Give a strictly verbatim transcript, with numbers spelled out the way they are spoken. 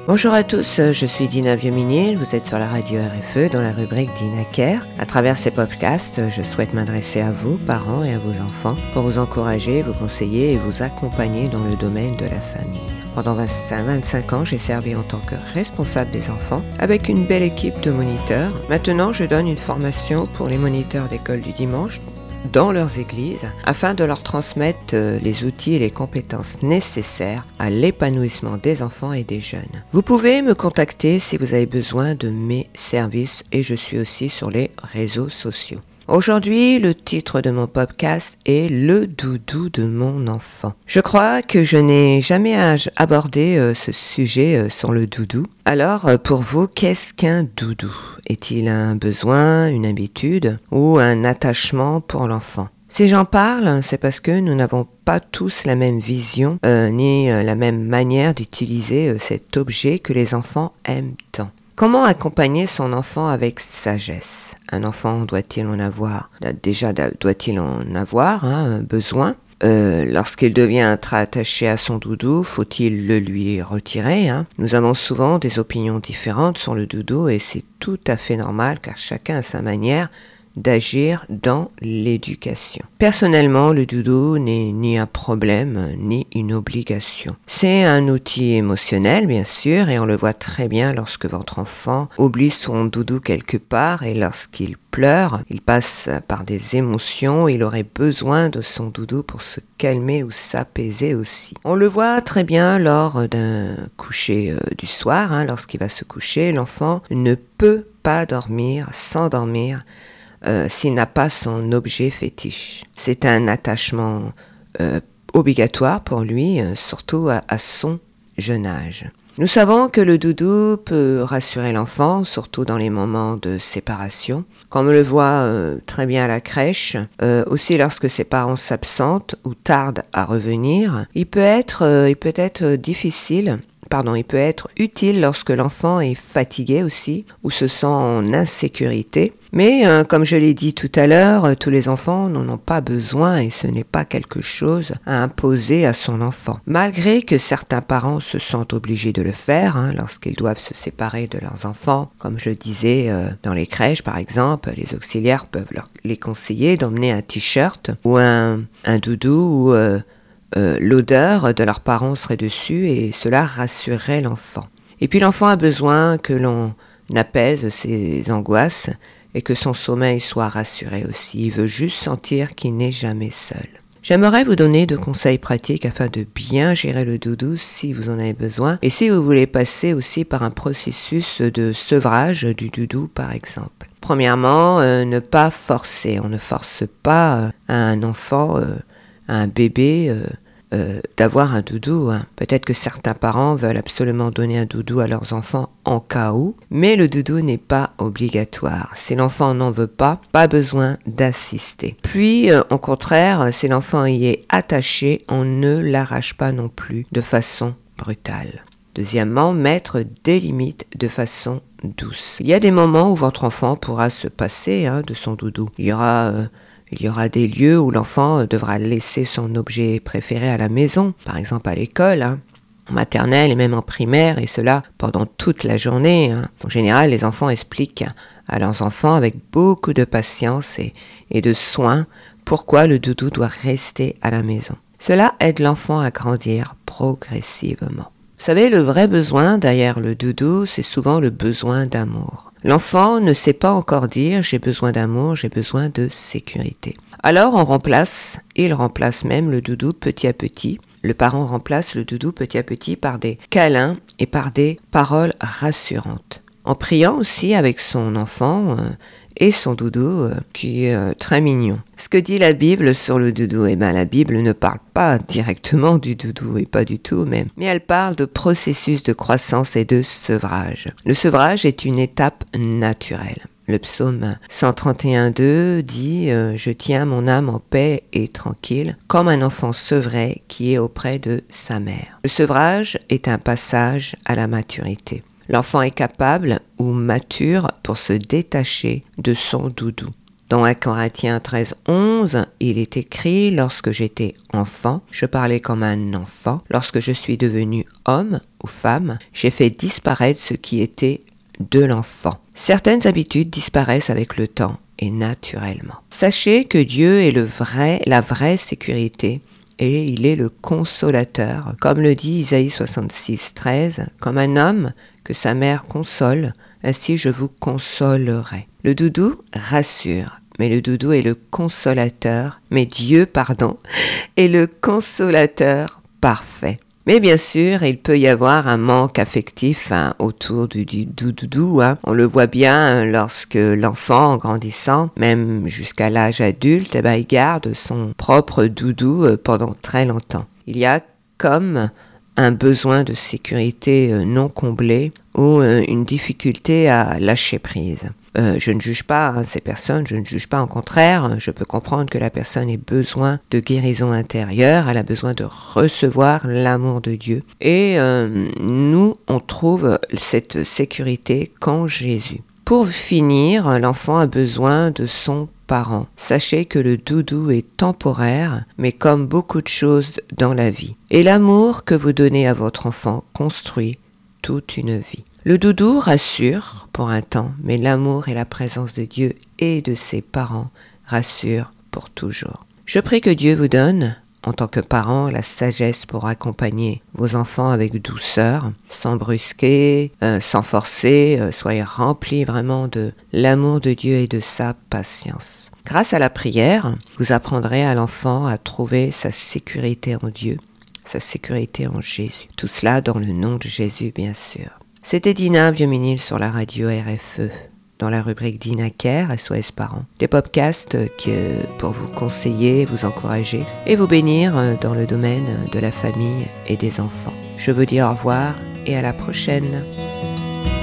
Bonjour à tous, je suis Dina Vieux-Minil, vous êtes sur la radio R F E dans la rubrique Dina Care. À travers ces podcasts, je souhaite m'adresser à vous, parents et à vos enfants, pour vous encourager, vous conseiller et vous accompagner dans le domaine de la famille. Pendant vingt-cinq ans, j'ai servi en tant que responsable des enfants avec une belle équipe de moniteurs. Maintenant, je donne une formation pour les moniteurs d'école du dimanche dans leurs églises afin de leur transmettre les outils et les compétences nécessaires à l'épanouissement des enfants et des jeunes. Vous pouvez me contacter si vous avez besoin de mes services et je suis aussi sur les réseaux sociaux. Aujourd'hui, le titre de mon podcast est « Le doudou de mon enfant ». Je crois que je n'ai jamais abordé euh, ce sujet euh, sur le doudou. Alors, euh, pour vous, qu'est-ce qu'un doudou ? Est-il un besoin, une habitude ou un attachement pour l'enfant ? Si j'en parle, c'est parce que nous n'avons pas tous la même vision euh, ni euh, la même manière d'utiliser euh, cet objet que les enfants aiment tant. Comment accompagner son enfant avec sagesse ? Un enfant doit-il en avoir Déjà, doit-il en avoir hein, besoin ? Euh, lorsqu'il devient très attaché à son doudou, faut-il le lui retirer hein ? Nous avons souvent des opinions différentes sur le doudou et c'est tout à fait normal car chacun a sa manière d'agir dans l'éducation. Personnellement, le doudou n'est ni un problème ni une obligation. C'est un outil émotionnel, bien sûr, et on le voit très bien lorsque votre enfant oublie son doudou quelque part et lorsqu'il pleure, il passe par des émotions, il aurait besoin de son doudou pour se calmer ou s'apaiser aussi. On le voit très bien lors d'un coucher euh, du soir, hein, lorsqu'il va se coucher, l'enfant ne peut pas dormir, s'endormir, Euh, s'il n'a pas son objet fétiche. C'est un attachement euh, obligatoire pour lui, euh, surtout à, à son jeune âge. Nous savons que le doudou peut rassurer l'enfant, surtout dans les moments de séparation, comme on le voit euh, très bien à la crèche, euh, aussi lorsque ses parents s'absentent ou tardent à revenir. Il peut être, euh, il peut être difficile Pardon, il peut être utile lorsque l'enfant est fatigué aussi ou se sent en insécurité. Mais euh, comme je l'ai dit tout à l'heure, euh, tous les enfants n'en ont pas besoin et ce n'est pas quelque chose à imposer à son enfant. Malgré que certains parents se sentent obligés de le faire hein, lorsqu'ils doivent se séparer de leurs enfants, comme je disais euh, dans les crèches par exemple, les auxiliaires peuvent leur, les conseiller d'emmener un t-shirt ou un, un doudou ou euh, Euh, l'odeur de leurs parents serait dessus et cela rassurerait l'enfant. Et puis l'enfant a besoin que l'on apaise ses angoisses et que son sommeil soit rassuré aussi. Il veut juste sentir qu'il n'est jamais seul. J'aimerais vous donner deux conseils pratiques afin de bien gérer le doudou si vous en avez besoin et si vous voulez passer aussi par un processus de sevrage du doudou par exemple. Premièrement, euh, ne pas forcer. On ne force pas euh, un enfant euh, un bébé euh, euh, d'avoir un doudou. Hein. Peut-être que certains parents veulent absolument donner un doudou à leurs enfants en cas où, mais le doudou n'est pas obligatoire. Si l'enfant n'en veut pas, pas besoin d'assister. Puis, euh, au contraire, si l'enfant y est attaché, on ne l'arrache pas non plus de façon brutale. Deuxièmement, mettre des limites de façon douce. Il y a des moments où votre enfant pourra se passer hein, de son doudou. Il y aura... Euh, Il y aura des lieux où l'enfant devra laisser son objet préféré à la maison, par exemple à l'école, hein, en maternelle et même en primaire, et cela pendant toute la journée. Hein. En général, les enfants expliquent à leurs enfants avec beaucoup de patience et, et de soin pourquoi le doudou doit rester à la maison. Cela aide l'enfant à grandir progressivement. Vous savez, le vrai besoin derrière le doudou, c'est souvent le besoin d'amour. L'enfant ne sait pas encore dire « j'ai besoin d'amour, j'ai besoin de sécurité ». Alors on remplace, il remplace même le doudou petit à petit. Le parent remplace le doudou petit à petit par des câlins et par des paroles rassurantes. En priant aussi avec son enfant euh, et son doudou euh, qui est euh, très mignon. Ce que dit la Bible sur le doudou, eh bien la Bible ne parle pas directement du doudou et pas du tout même, mais elle parle de processus de croissance et de sevrage. Le sevrage est une étape naturelle. Le psaume cent trente et un deux dit euh, « Je tiens mon âme en paix et tranquille, comme un enfant sevré qui est auprès de sa mère. » Le sevrage est un passage à la maturité. L'enfant est capable ou mature pour se détacher de son doudou. Dans un Corinthiens treize, onze, il est écrit « Lorsque j'étais enfant, je parlais comme un enfant. Lorsque je suis devenu homme ou femme, j'ai fait disparaître ce qui était de l'enfant. » Certaines habitudes disparaissent avec le temps et naturellement. Sachez que Dieu est le vrai, la vraie sécurité et il est le consolateur. Comme le dit Isaïe soixante-six, treize, « Comme un homme que sa mère console, ainsi je vous consolerai. » Le doudou rassure, mais le doudou est le consolateur, mais Dieu, pardon, est le consolateur parfait. Mais bien sûr, il peut y avoir un manque affectif hein, autour du, du doudou. Hein. On le voit bien hein, lorsque l'enfant, en grandissant, même jusqu'à l'âge adulte, eh ben, il garde son propre doudou euh, pendant très longtemps. Il y a comme un besoin de sécurité euh, non comblé ou euh, une difficulté à lâcher prise. Euh, je ne juge pas hein, ces personnes, je ne juge pas, au contraire, je peux comprendre que la personne ait besoin de guérison intérieure, elle a besoin de recevoir l'amour de Dieu. Et euh, nous, on trouve cette sécurité qu'en Jésus. Pour finir, l'enfant a besoin de son parent. Sachez que le doudou est temporaire, mais comme beaucoup de choses dans la vie. Et l'amour que vous donnez à votre enfant construit toute une vie. Le doudou rassure pour un temps, mais l'amour et la présence de Dieu et de ses parents rassurent pour toujours. Je prie que Dieu vous donne, en tant que parent, la sagesse pour accompagner vos enfants avec douceur, sans brusquer, euh, sans forcer, euh, soyez remplis vraiment de l'amour de Dieu et de sa patience. Grâce à la prière, vous apprendrez à l'enfant à trouver sa sécurité en Dieu, sa sécurité en Jésus. Tout cela dans le nom de Jésus, bien sûr. C'était Dina Bioménil sur la radio R F E, dans la rubrique Dina Care, S O S Parents. Des podcasts que, pour vous conseiller, vous encourager et vous bénir dans le domaine de la famille et des enfants. Je vous dis au revoir et à la prochaine.